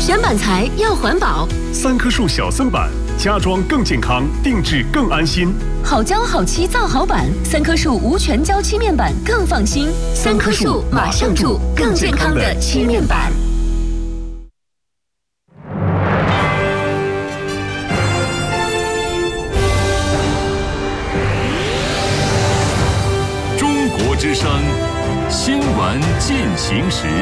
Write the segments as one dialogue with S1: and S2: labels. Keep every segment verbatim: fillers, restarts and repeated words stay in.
S1: 选板材要环保，
S2: 三棵树小森板，家装更健康，定制更安心。
S1: 好胶好漆造好板，三棵树无全胶漆面板更放心。三棵树马上住更健康的漆面板。
S3: 中国之声新闻进行时。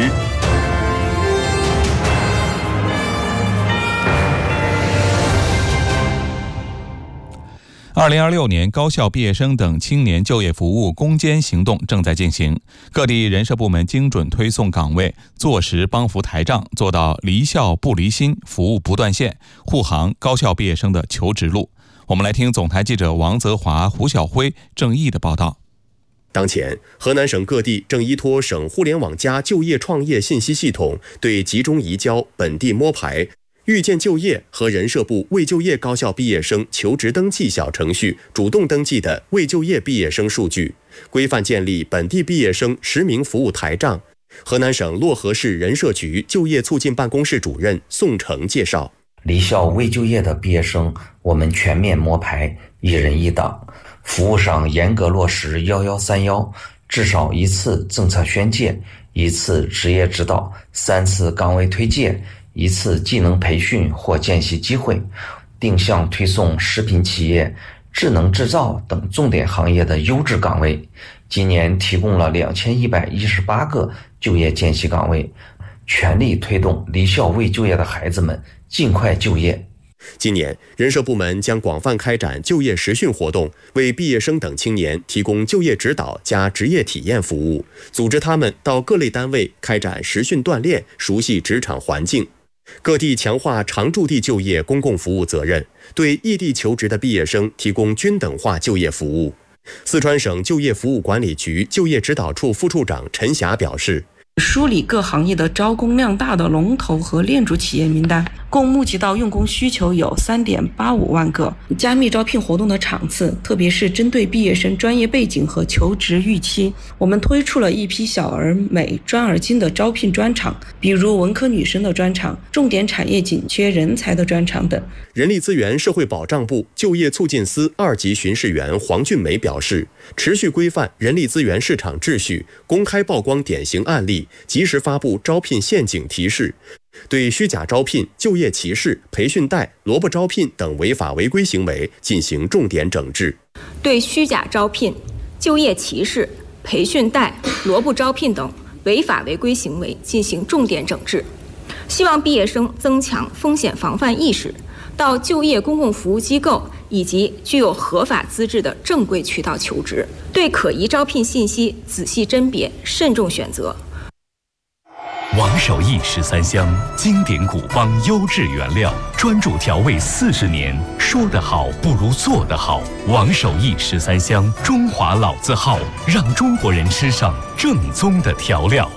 S4: 二零二六年高校毕业生等青年就业服务攻坚行动正在进行，各地人社部门精准推送岗位，坐实帮扶台账，做到离校不离心，服务不断线，护航高校毕业生的求职路。我们来听总台记者王泽华、胡晓辉、郑毅的报道。
S5: 当前，河南省各地正依托省互联网加就业创业信息系统，对集中移交、本地摸排、遇见就业和人社部未就业高校毕业生求职登记小程序主动登记的未就业毕业生数据，规范建立本地毕业生实名服务台账。河南省漯河市人社局就业促进办公室主任宋成介绍，
S6: 离校未就业的毕业生，我们全面摸排，一人一档，服务上严格落实幺幺三幺，至少一次政策宣介，一次职业指导，三次岗位推介，一次技能培训或见习机会，定向推送食品企业、智能制造等重点行业的优质岗位。今年提供了两千一百一十八个就业见习岗位，全力推动离校未就业的孩子们尽快就业。
S5: 今年，人社部门将广泛开展就业实训活动，为毕业生等青年提供就业指导加职业体验服务，组织他们到各类单位开展实训锻炼，熟悉职场环境。各地强化常驻地就业公共服务责任，对异地求职的毕业生提供均等化就业服务。四川省就业服务管理局就业指导处副处长陈霞表示，
S7: 梳理各行业的招工量大的龙头和链主企业名单，共募集到用工需求有 三点八五万个。加密招聘活动的场次，特别是针对毕业生专业背景和求职预期，我们推出了一批小而美、专而精的招聘专场，比如文科女生的专场、重点产业紧缺人才的专场等。
S5: 人力资源社会保障部就业促进司二级巡视员黄俊梅表示，持续规范人力资源市场秩序，公开曝光典型案例，及时发布招聘陷阱提示，对虚假招聘、就业歧视、培训贷、萝卜招聘等违法违规行为进行重点整治。
S8: 对虚假招聘、就业歧视、培训贷、萝卜招聘等违法违规行为进行重点整治，希望毕业生增强风险防范意识，到就业公共服务机构以及具有合法资质的正规渠道求职，对可疑招聘信息仔细甄别，慎重选择。
S3: 王守义十三香，经典古方优质原料，专注调味四十年，说得好不如做得好。王守义十三香，中华老字号，让中国人吃上正宗的调料。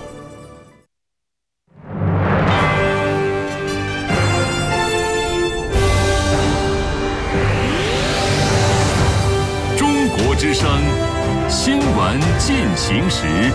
S3: 中国之声新闻进行时。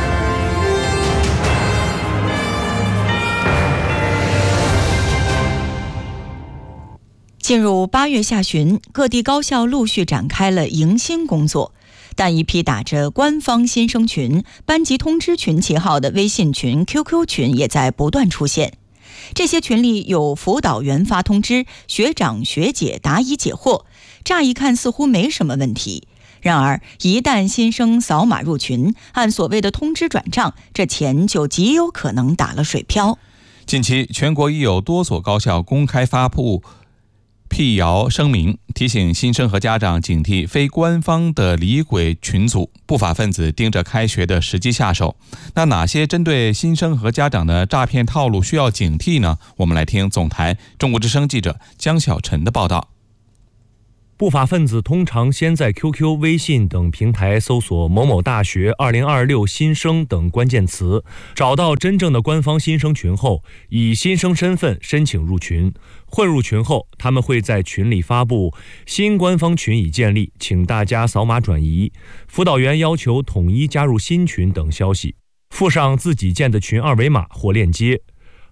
S9: 进入八月下旬，各地高校陆续展开了迎新工作，但一批打着官方新生群、班级通知群旗号的微信群、Q Q 群也在不断出现。这些群里有辅导员发通知，学长学姐答疑解惑，乍一看似乎没什么问题。然而，一旦新生扫码入群，按所谓的通知转账，这钱就极有可能打了水漂。
S4: 近期，全国已有多所高校公开发布辟谣声明，提醒新生和家长警惕非官方的离轨群组，不法分子盯着开学的时机下手。那哪些针对新生和家长的诈骗套路需要警惕呢？我们来听总台中国之声记者江小晨的报道。
S10: 不法分子通常先在 Q Q、微信等平台搜索某某大学二零二六新生等关键词，找到真正的官方新生群后，以新生身份申请入群。混入群后，他们会在群里发布新官方群已建立，请大家扫码转移，辅导员要求统一加入新群等消息，附上自己建的群二维码或链接。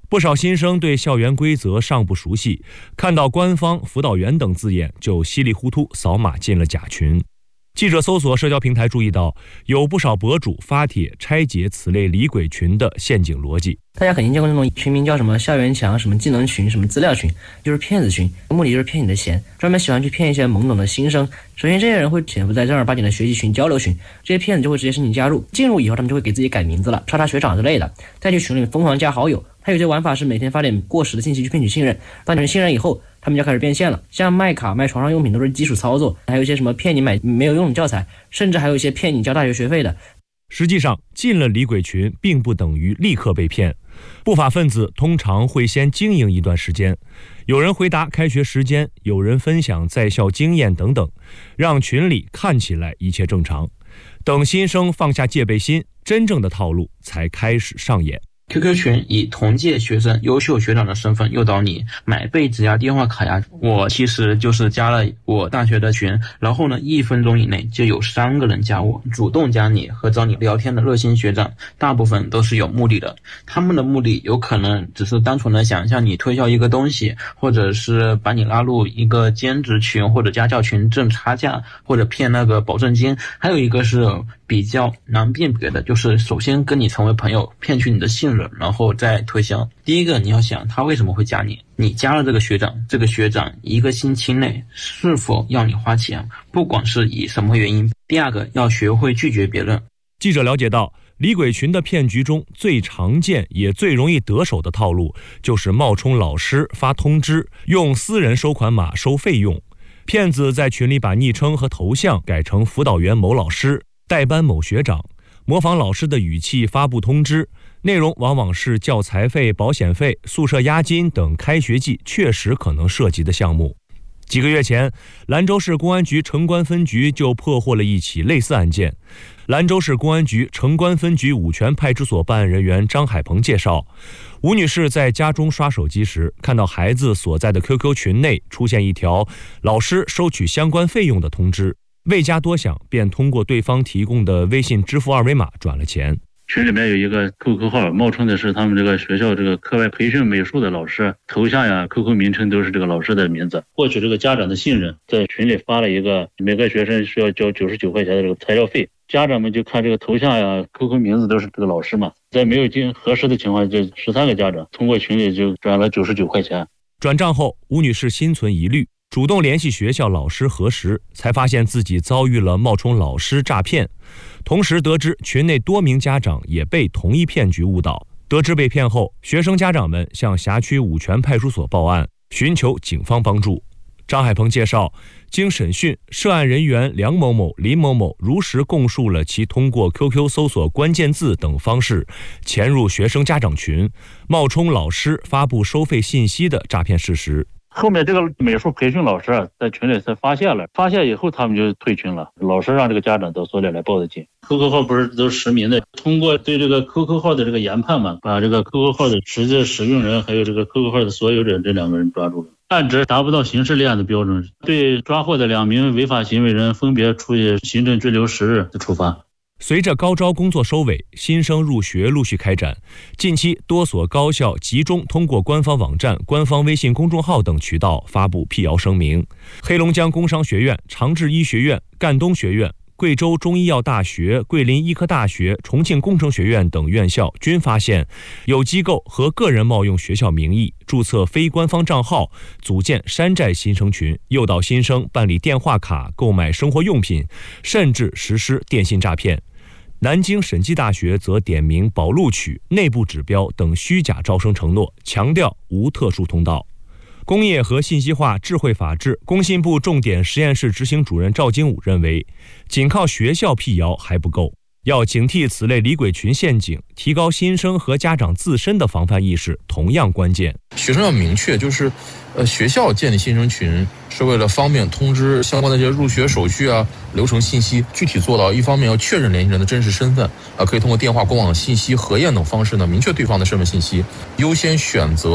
S10: 不少新生对校园规则尚不熟悉，看到官方、辅导员等字眼就稀里糊涂扫码进了假群。记者搜索社交平台注意到，有不少博主发帖拆解此类李鬼群的陷阱逻辑。
S11: 大家肯定见过那种群名叫什么校园墙、什么技能群、什么资料群，就是骗子群，目的就是骗你的钱，专门喜欢去骗一些懵懂的新生。首先，这些人会潜伏在正儿八经的学习群、交流群，这些骗子就会直接申请加入，进入以后他们就会给自己改名字了，刷刷学长之类的，再去群里疯狂加好友。还有些玩法是每天发点过时的信息去骗取信任，当你们信任以后，他们就开始变现了，像卖卡、卖床上用品都是基础操作，还有一些什么骗你买没有用的教材，甚至还有一些骗你交大学学费的。
S10: 实际上，进了李鬼群并不等于立刻被骗，不法分子通常会先经营一段时间，有人回答开学时间，有人分享在校经验等等，让群里看起来一切正常。等新生放下戒备心，真正的套路才开始上演。
S12: Q Q 群以同届学生、优秀学长的身份诱导你买被质押电话卡呀。我其实就是加了我大学的群，然后呢，一分钟以内就有三个人加我，主动加你和找你聊天的热心学长，大部分都是有目的的。他们的目的有可能只是单纯的想向你推销一个东西，或者是把你拉入一个兼职群或者家教群挣差价，或者骗那个保证金。还有一个是比较难辨别的，就是首先跟你成为朋友，骗取你的信任，然后再推销。第一个，你要想他为什么会加你，你加了这个学长，这个学长一个星期内是否要你花钱，不管是以什么原因。第二个，要学会拒绝别人。
S10: 记者了解到，李鬼群的骗局中最常见也最容易得手的套路，就是冒充老师发通知，用私人收款码收费用。骗子在群里把昵称和头像改成辅导员某老师、代班某学长，模仿老师的语气发布通知，内容往往是教材费、保险费、宿舍押金等开学季确实可能涉及的项目。几个月前，兰州市公安局城关分局就破获了一起类似案件。兰州市公安局城关分局五泉派出所办案人员张海鹏介绍，吴女士在家中刷手机时，看到孩子所在的 Q Q 群内出现一条老师收取相关费用的通知，未加多想，便通过对方提供的微信支付二维码转了钱。
S13: 群里面有一个 Q Q 号，冒充的是他们这个学校这个课外培训美术的老师，头像呀 Q Q 名称都是这个老师的名字，获取这个家长的信任，在群里发了一个每个学生需要交九十九块钱的这个材料费，家长们就看这个头像呀 Q Q 名字都是这个老师嘛，在没有经核实的情况下，就十三个家长通过群里就转了九十九块钱。
S10: 转账后，吴女士心存疑虑，主动联系学校老师核实，才发现自己遭遇了冒充老师诈骗。同时得知群内多名家长也被同一骗局误导。得知被骗后，学生家长们向辖区五泉派出所报案，寻求警方帮助。张海鹏介绍，经审讯，涉案人员梁某某、林某某如实供述了其通过 Q Q 搜索关键字等方式潜入学生家长群，冒充老师发布收费信息的诈骗事实。
S13: 后面这个美术培训老师啊，在群里才发现了，发现以后他们就退群了。老师让这个家长到所里来报的警。Q Q 号不是都实名的，通过对这个 Q Q 号的这个研判嘛，把这个 Q Q 号的实际使用人还有这个 Q Q 号的所有者这两个人抓住了。案值达不到刑事立案的标准，对抓获的两名违法行为人分别处以行政拘留十日的处罚。
S10: 随着高招工作收尾，新生入学陆续开展。近期多所高校集中通过官方网站、官方微信公众号等渠道发布辟谣声明。黑龙江工商学院、长治医学院、赣东学院、贵州中医药大学、桂林医科大学、重庆工程学院等院校均发现有机构和个人冒用学校名义注册非官方账号，组建山寨新生群，诱导新生办理电话卡、购买生活用品，甚至实施电信诈骗。南京审计大学则点名保录取、内部指标等虚假招生承诺，强调无特殊通道。工业和信息化智慧法治工信部重点实验室执行主任赵金武认为，仅靠学校辟谣还不够，要警惕此类李鬼群陷阱，提高新生和家长自身的防范意识同样关键。
S14: 学生要明确，就是呃，学校建立新生群是为了方便通知相关的这些入学手续啊、流程信息，具体做到一方面要确认联系人的真实身份，啊，可以通过电话、官网信息核验等方式呢，明确对方的身份信息，优先选择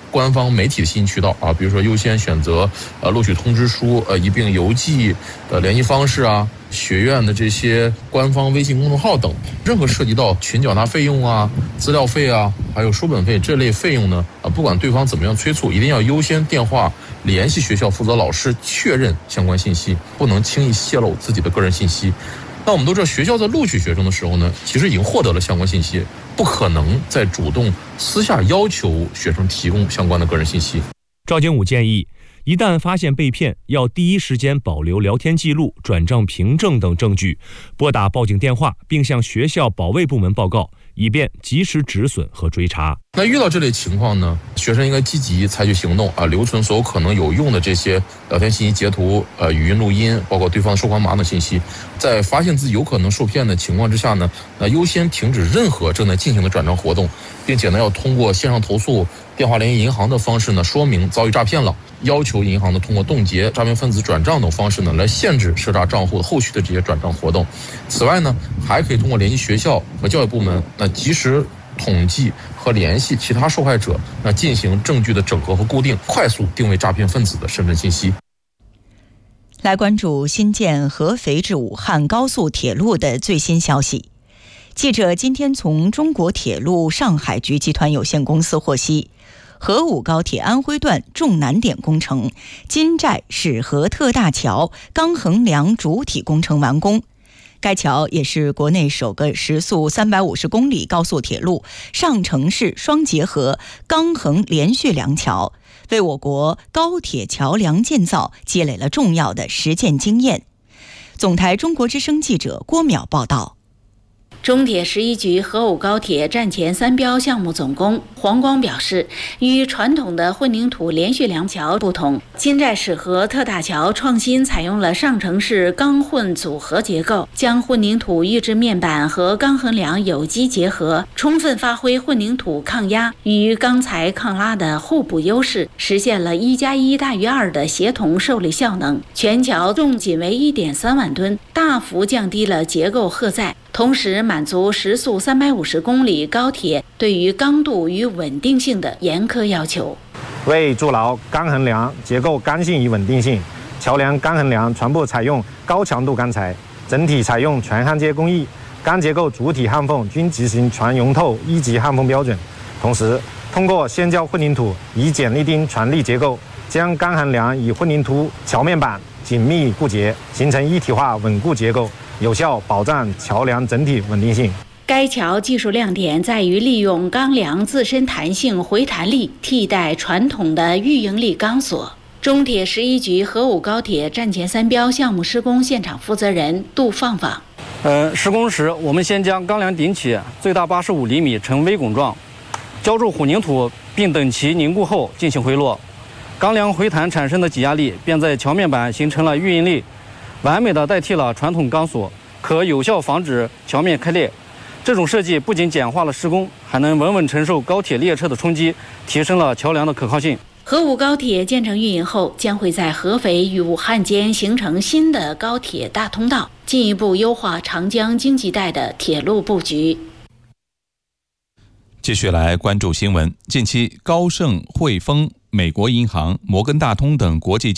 S14: 官方媒体的信息渠道啊，比如说优先选择呃录取通知书、呃一并邮寄、呃联系方式啊、学院的这些官方微信公众号等，任何涉及到群缴纳费用啊、资料费啊，还有书本费这类费用呢，啊不管对方怎么样催促，一定要优先电话联系学校负责老师确认相关信息，不能轻易泄露自己的个人信息。那我们都知道，学校在录取学生的时候呢，其实已经获得了相关信息，不可能再主动私下要求学生提供相关的个人信息。
S10: 赵景武建议，一旦发现被骗，要第一时间保留聊天记录、转账凭证等证据，拨打报警电话，并向学校保卫部门报告，以便及时止损和追查。
S14: 那遇到这类情况呢，学生应该积极采取行动啊，留存所有可能有用的这些聊天信息截图、呃语音录音，包括对方的收款码等信息。在发现自己有可能受骗的情况之下呢，那优先停止任何正在进行的转账活动，并且呢要通过线上投诉、电话联系银行的方式呢说明遭遇诈骗了，要求银行呢通过冻结诈骗分子转账等方式呢来限制涉诈账户后续的这些转账活动。此外呢，还可以通过联系学校和教育部门，那及时统计和联系其他受害者，那进行证据的整合和固定，快速定位诈骗分子的身份信息。
S9: 来关注新建合肥至武汉高速铁路的最新消息。记者今天从中国铁路上海局集团有限公司获悉，合武高铁安徽段重难点工程金寨始河特大桥钢横梁主体工程完工。该桥也是国内首个时速三百五十公里高速铁路上城市双结合钢横连续梁桥，为我国高铁桥梁建造积累了重要的实践经验。总台中国之声记者郭淼报道。
S15: 中铁十一局合武高铁站前三标项目总工黄光表示，与传统的混凝土连续梁桥不同，金寨始河特大桥创新采用了上城式钢混组合结构，将混凝土预制面板和钢横梁有机结合，充分发挥混凝土抗压与钢材抗拉的互补优势，实现了一加一大于二的协同受力效能。全桥重仅为 一点三万吨，大幅降低了结构荷载，同时满足时速三百五十公里高铁对于刚度与稳定性的严苛要求。
S16: 为筑牢钢横梁结构刚性与稳定性，桥梁钢横梁全部采用高强度钢材，整体采用全焊接工艺，钢结构主体焊缝均执行全熔透一级焊缝标准。同时，通过先浇混凝土以剪力钉全力结构，将钢横梁与混凝土桥面板紧密固结，形成一体化稳固结构，有效保障桥梁整体稳定性。
S15: 该桥技术亮点在于利用钢梁自身弹性回弹力替代传统的预应力钢索。中铁十一局合武高铁站前三标项目施工现场负责人杜放放：
S17: 呃，施工时我们先将钢梁顶起，最大八十五厘米呈 V 拱状，浇筑混凝土，并等其凝固后进行回落。钢梁回弹产生的挤压力便在桥面板形成了预应力，完美的代替了传统钢索，可有效防止桥面开裂。这种设计不仅简化了施工，还能稳稳承受高铁列车的冲击，提升了桥梁的可靠性。
S15: 合武高铁建成运营后，将会在合肥与武汉间形成新的高铁大通道，进一步优化长江经济带的铁路布局。
S4: 继续来关注新闻。近期，高盛、汇丰、美国银行、摩根大通等国际